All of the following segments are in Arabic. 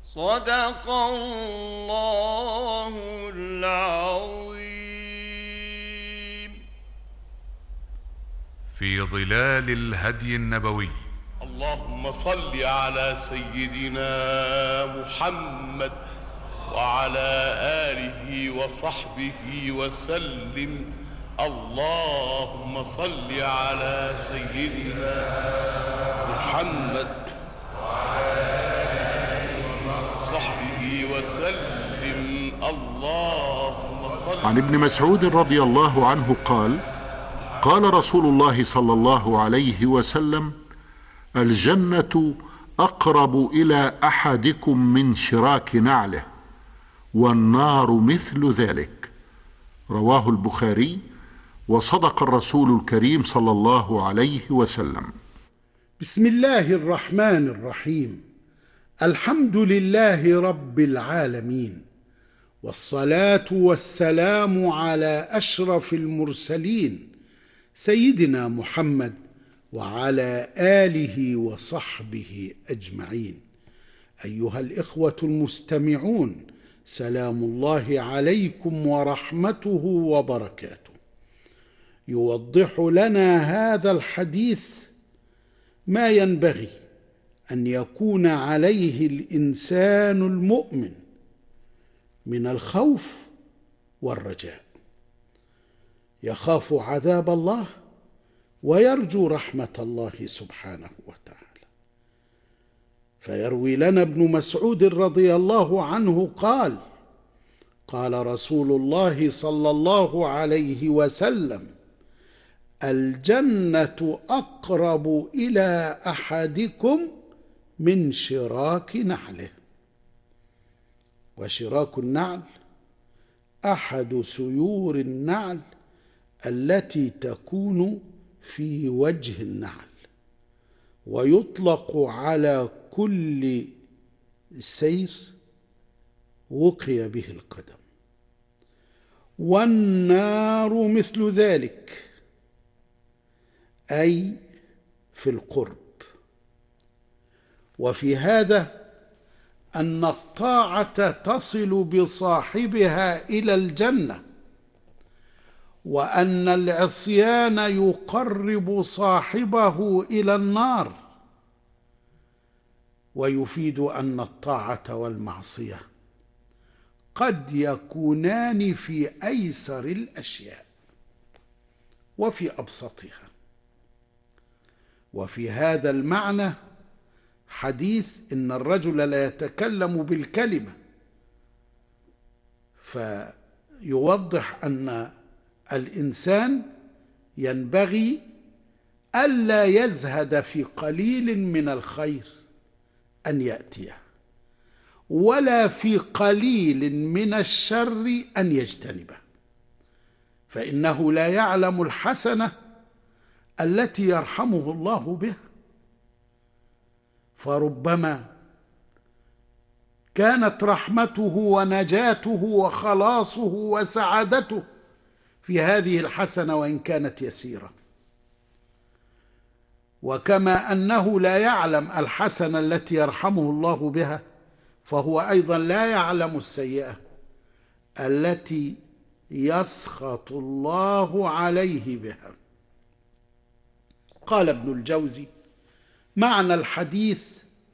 صدق الله العظيم. في ظلال الهدي النبوي. اللهم صل على سيدنا محمد وعلى آله وصحبه وسلم. اللهم صل على سيدنا محمد وعلى آله وصحبه وسلم. اللهم صل. عن ابن مسعود رضي الله عنه قال: قال رسول الله صلى الله عليه وسلم: الجنة أقرب إلى أحدكم من شراك نعله، والنار مثل ذلك. رواه البخاري. وصدق الرسول الكريم صلى الله عليه وسلم. بسم الله الرحمن الرحيم. الحمد لله رب العالمين، والصلاة والسلام على أشرف المرسلين سيدنا محمد وعلى آله وصحبه أجمعين. أيها الإخوة المستمعون، سلام الله عليكم ورحمته وبركاته. يوضح لنا هذا الحديث ما ينبغي أن يكون عليه الإنسان المؤمن من الخوف والرجاء. يخاف عذاب الله ويرجو رحمة الله سبحانه وتعالى. فيروي لنا ابن مسعود رضي الله عنه قال: قال رسول الله صلى الله عليه وسلم: الجنة أقرب إلى أحدكم من شراك نعله. وشراك النعل أحد سيور النعل التي تكون في وجه النعل، ويطلق على كل سير وقي به القدم. والنار مثل ذلك، أي في القرب. وفي هذا أن الطاعة تصل بصاحبها إلى الجنة، وأن العصيان يقرب صاحبه إلى النار. ويفيد أن الطاعة والمعصية قد يكونان في أيسر الأشياء وفي أبسطها. وفي هذا المعنى حديث إن الرجل لا يتكلم بالكلمة، فيوضح أن الإنسان ينبغي ألا يزهد في قليل من الخير أن يأتيه، ولا في قليل من الشر أن يجتنبه، فإنه لا يعلم الحسنة التي يرحمه الله بها. فربما كانت رحمته ونجاته وخلاصه وسعادته في هذه الحسنة وإن كانت يسيرة. وكما أنه لا يعلم الحسنة التي يرحمه الله بها، فهو أيضا لا يعلم السيئة التي يسخط الله عليه بها. قال ابن الجوزي: معنى الحديث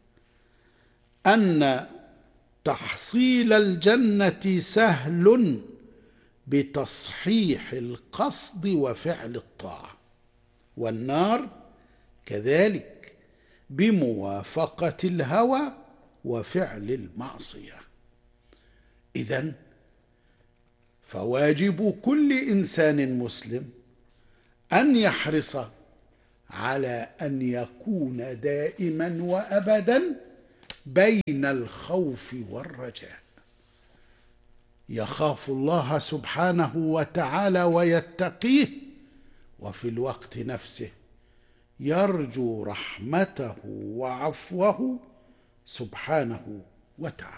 أن تحصيل الجنة سهل بتصحيح القصد وفعل الطاعة، والنار كذلك بموافقة الهوى وفعل المعصية. إذن فواجب كل إنسان مسلم أن يحرص على أن يكون دائما وأبدا بين الخوف والرجاء. يخاف الله سبحانه وتعالى ويتقيه، وفي الوقت نفسه يرجو رحمته وعفوه سبحانه وتعالى.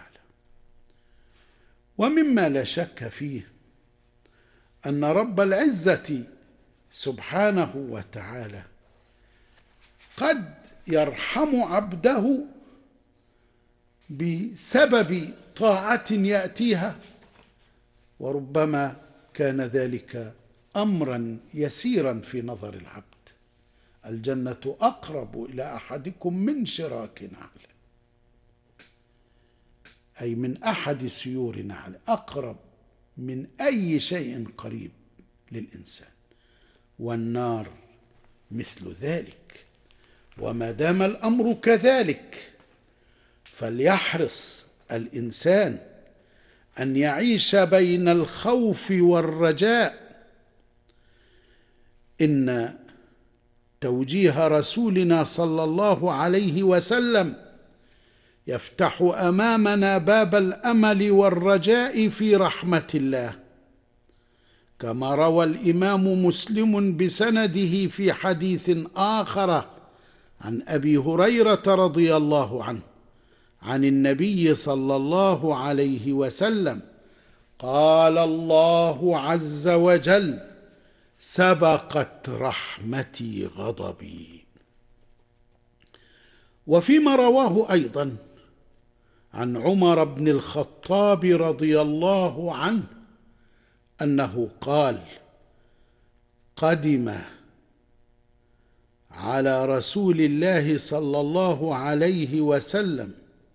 ومما لا شك فيه أن رب العزة سبحانه وتعالى قد يرحم عبده بسبب طاعة يأتيها، وربما كان ذلك أمرا يسيرا في نظر العبد. الجنة أقرب إلى أحدكم من شراك نعل، أي من أحد سيور نعل، أقرب من أي شيء قريب للإنسان. والنار مثل ذلك. وما دام الأمر كذلك فليحرص الإنسان أن يعيش بين الخوف والرجاء. إن توجيه رسولنا صلى الله عليه وسلم يفتح أمامنا باب الأمل والرجاء في رحمة الله، كما روى الإمام مسلم بسنده في حديث آخر عن أبي هريرة رضي الله عنه عن النبي صلى الله عليه وسلم قال الله عز وجل: سبقت رحمتي غضبي. وفيما رواه أيضا عن عمر بن الخطاب رضي الله عنه أنه قال: قدم على رسول الله صلى الله عليه وسلم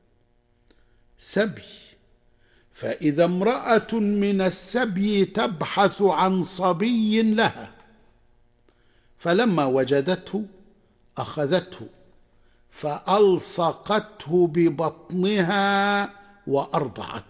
سبي، فإذا امرأة من السبي تبحث عن صبي لها، فلما وجدته أخذته فألصقته ببطنها وأرضعت.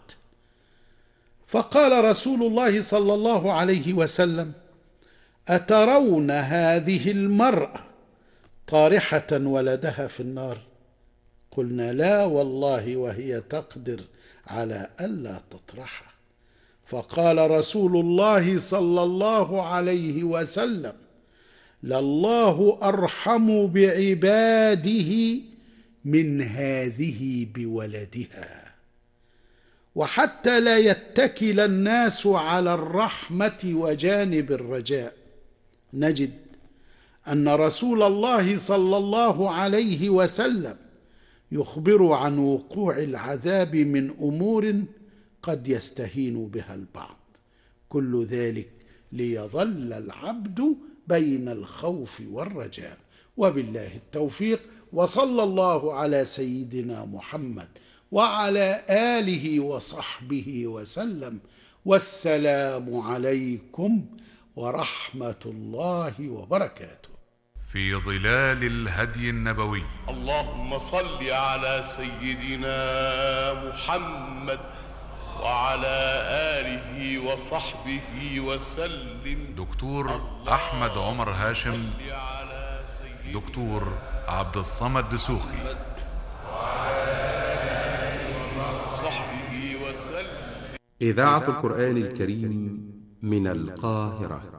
فقال رسول الله صلى الله عليه وسلم: أترون هذه المرأة طارحة ولدها في النار؟ قلنا: لا والله، وهي تقدر على ألا تطرحه. فقال رسول الله صلى الله عليه وسلم: لله أرحم بعباده من هذه بولدها. وحتى لا يتكل الناس على الرحمة وجانب الرجاء، نجد أن رسول الله صلى الله عليه وسلم يخبر عن وقوع العذاب من أمور قد يستهين بها البعض، كل ذلك ليظل العبد بين الخوف والرجاء. وبالله التوفيق، وصلى الله على سيدنا محمد وعلى آله وصحبه وسلم، والسلام عليكم ورحمة الله وبركاته. في ظلال الهدي النبوي. اللهم صل على سيدنا محمد وعلى آله وصحبه وسلم. دكتور أحمد عمر هاشم، دكتور عبد الصمد دسوقي. صحبه وسلم. إذاعة القرآن الكريم من القاهرة.